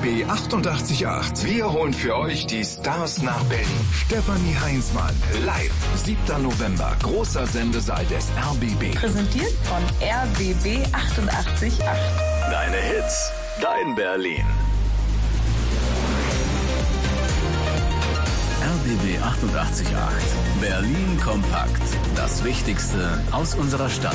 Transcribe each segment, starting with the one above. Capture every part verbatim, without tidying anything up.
B achtundachtzig Komma acht. Wir holen für euch die Stars nach Berlin. Stefanie Heinzmann, live. siebter November, großer Sendesaal des R B B. Präsentiert von R B B achtundachtzig Komma acht. Deine Hits, dein Berlin. R B B achtundachtzig Komma acht. Berlin kompakt. Das Wichtigste aus unserer Stadt.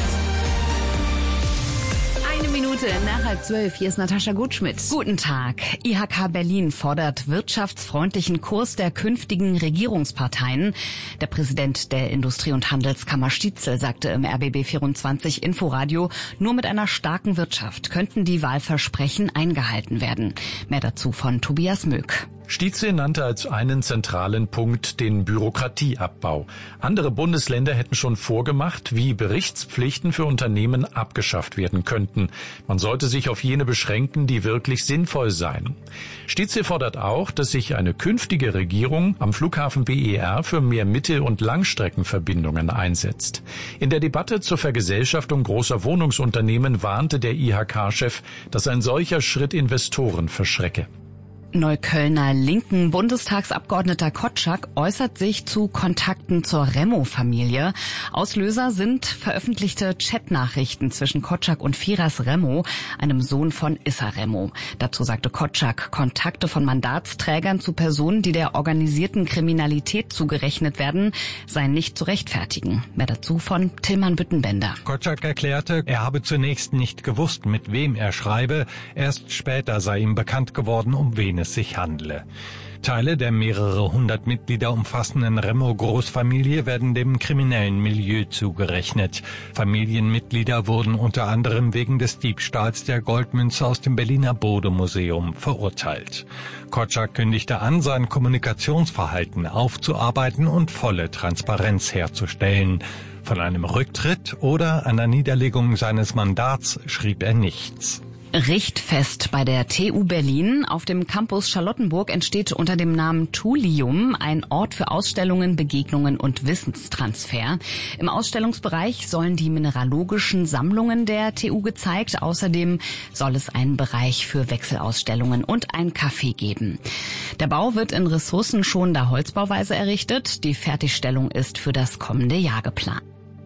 Eine Minute nach halb zwölf. Hier ist Natascha Gutschmidt. Guten Tag. I H K Berlin fordert wirtschaftsfreundlichen Kurs der künftigen Regierungsparteien. Der Präsident der Industrie- und Handelskammer Stietzel sagte im R B B vierundzwanzig Inforadio, nur mit einer starken Wirtschaft könnten die Wahlversprechen eingehalten werden. Mehr dazu von Tobias Möck. Stietzel nannte als einen zentralen Punkt den Bürokratieabbau. Andere Bundesländer hätten schon vorgemacht, wie Berichtspflichten für Unternehmen abgeschafft werden könnten. Man sollte sich auf jene beschränken, die wirklich sinnvoll seien. Stietzel fordert auch, dass sich eine künftige Regierung am Flughafen B E R für mehr Mittel- und Langstreckenverbindungen einsetzt. In der Debatte zur Vergesellschaftung großer Wohnungsunternehmen warnte der I H K-Chef, dass ein solcher Schritt Investoren verschrecke. Neuköllner linken Bundestagsabgeordneter Kotschak äußert sich zu Kontakten zur Remo-Familie. Auslöser sind veröffentlichte Chatnachrichten zwischen Kotschak und Firas Remo, einem Sohn von Issa Remo. Dazu sagte Kotschak, Kontakte von Mandatsträgern zu Personen, die der organisierten Kriminalität zugerechnet werden, seien nicht zu rechtfertigen. Mehr dazu von Tilman Büttenbender. Kotschak erklärte, er habe zunächst nicht gewusst, mit wem er schreibe. Erst später sei ihm bekannt geworden, um wen es sich handle. Teile der mehrere hundert Mitglieder umfassenden Remo-Großfamilie werden dem kriminellen Milieu zugerechnet. Familienmitglieder wurden unter anderem wegen des Diebstahls der Goldmünze aus dem Berliner Bode-Museum verurteilt. Kotschak kündigte an, sein Kommunikationsverhalten aufzuarbeiten und volle Transparenz herzustellen. Von einem Rücktritt oder einer Niederlegung seines Mandats schrieb er nichts. Richtfest bei der T U Berlin. Auf dem Campus Charlottenburg entsteht unter dem Namen Thulium ein Ort für Ausstellungen, Begegnungen und Wissenstransfer. Im Ausstellungsbereich sollen die mineralogischen Sammlungen der T U gezeigt. Außerdem soll es einen Bereich für Wechselausstellungen und ein Café geben. Der Bau wird in ressourcenschonender Holzbauweise errichtet. Die Fertigstellung ist für das kommende Jahr geplant.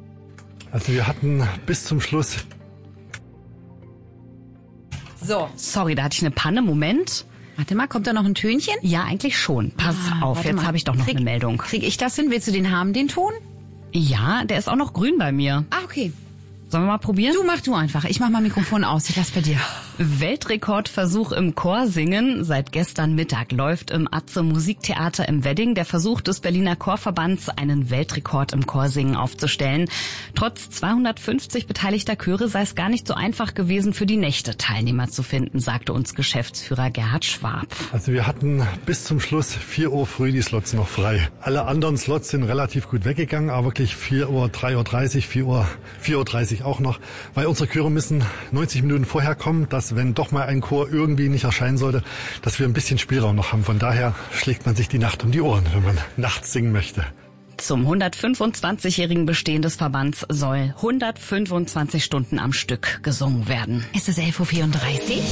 Also wir hatten bis zum Schluss... So, sorry, da hatte ich eine Panne. Moment. Warte mal, kommt da noch ein Tönchen? Ja, eigentlich schon. Pass ah, auf, jetzt habe ich doch noch krieg, eine Meldung. Krieg ich das hin? Willst du den haben, den Ton? Ja, der ist auch noch grün bei mir. Ah, okay. Sollen wir mal probieren? Du, mach du einfach. Ich mach mal Mikrofon aus. Ich lass bei dir. Weltrekordversuch im Chorsingen. Seit gestern Mittag läuft im Atze Musiktheater im Wedding der Versuch des Berliner Chorverbands, einen Weltrekord im Chorsingen aufzustellen. Trotz zweihundertfünfzig beteiligter Chöre sei es gar nicht so einfach gewesen, für die Nächte Teilnehmer zu finden, sagte uns Geschäftsführer Gerhard Schwab. Also wir hatten bis zum Schluss vier Uhr früh die Slots noch frei. Alle anderen Slots sind relativ gut weggegangen, aber wirklich vier Uhr, drei Uhr dreißig, vier Uhr, vier Uhr dreißig auch noch, weil unsere Chöre müssen neunzig Minuten vorher kommen, dass wenn doch mal ein Chor irgendwie nicht erscheinen sollte, dass wir ein bisschen Spielraum noch haben. Von daher schlägt man sich die Nacht um die Ohren, wenn man nachts singen möchte. Zum hundertfünfundzwanzigjährigen Bestehen des Verbands soll hundertfünfundzwanzig Stunden am Stück gesungen werden. Ist es elf Uhr vierunddreißig?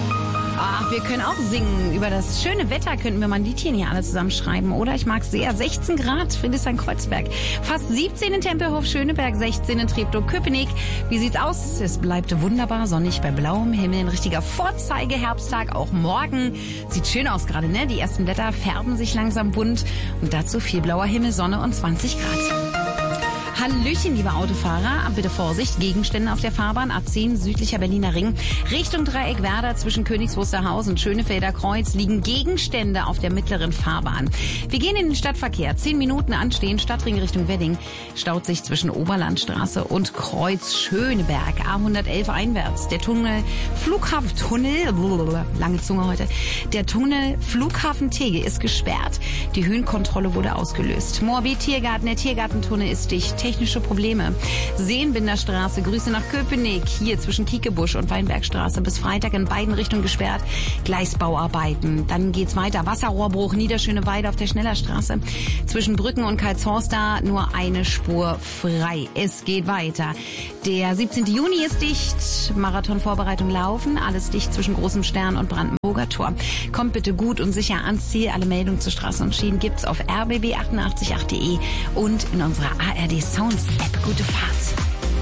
Ach, wir können auch singen. Über das schöne Wetter könnten wir mal ein Liedchen hier alle zusammenschreiben, oder? Ich mag sehr. sechzehn Grad, Friedrichshain-Kreuzberg. Fast siebzehn in Tempelhof, Schöneberg, sechzehn in Treptow-Köpenick. Wie sieht's aus? Es bleibt wunderbar sonnig bei blauem Himmel. Ein richtiger Vorzeigeherbsttag, auch morgen. Sieht schön aus gerade, ne? Die ersten Blätter färben sich langsam bunt. Und dazu viel blauer Himmel, Sonne und zwanzig Grad. Hallöchen, liebe Autofahrer. Bitte Vorsicht, Gegenstände auf der Fahrbahn. A zehn, südlicher Berliner Ring. Richtung Dreieck Werder zwischen Königs Wusterhausen und Schönefelder Kreuz liegen Gegenstände auf der mittleren Fahrbahn. Wir gehen in den Stadtverkehr. Zehn Minuten anstehen, Stadtring Richtung Wedding. Staut sich zwischen Oberlandstraße und Kreuz Schöneberg. A hundertelf einwärts. Der Tunnel, Flughafentunnel, lange Zunge heute. Der Tunnel Flughafen Tegel ist gesperrt. Die Höhenkontrolle wurde ausgelöst. Moabit Tiergarten, der Tiergartentunnel ist dicht. Technische Probleme. Seenbinderstraße, Grüße nach Köpenick. Hier zwischen Kiekebusch und Weinbergstraße bis Freitag in beiden Richtungen gesperrt. Gleisbauarbeiten. Dann geht's weiter. Wasserrohrbruch, Niederschöneweide auf der Schnellerstraße. Zwischen Brücken und Karlshorst nur eine Spur frei. Es geht weiter. Der siebzehnten Juni ist dicht. Marathonvorbereitung laufen. Alles dicht zwischen Großem Stern und Brandenburg. Brandenburger Tor. Kommt bitte gut und sicher ans Ziel. Alle Meldungen zu Straßen und Schienen gibt's auf r b b achtundachtzig acht punkt de und in unserer A R D Sounds App. Gute Fahrt.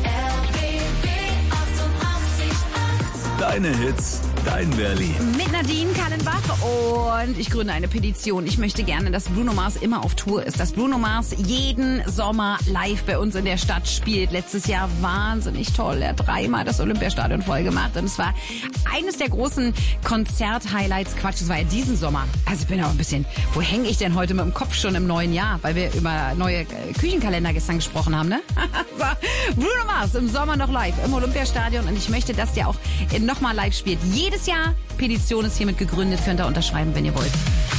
Deine Hits, dein Berlin. Mit Nadine Kallenbach und ich gründe eine Petition. Ich möchte gerne, dass Bruno Mars immer auf Tour ist. Dass Bruno Mars jeden Sommer live bei uns in der Stadt spielt. Letztes Jahr wahnsinnig toll. Er hat dreimal das Olympiastadion voll gemacht und es war eines der großen Konzert-Highlights. Quatsch, es war ja diesen Sommer. Also ich bin aber ein bisschen, wo hänge ich denn heute mit dem Kopf schon im neuen Jahr? Weil wir über neue Küchenkalender gestern gesprochen haben, ne? So, Bruno Mars im Sommer noch live im Olympiastadion und ich möchte, dass der auch nochmal live spielt. Jedes Jahr. Petition ist hiermit gegründet. Könnt ihr unterschreiben, wenn ihr wollt.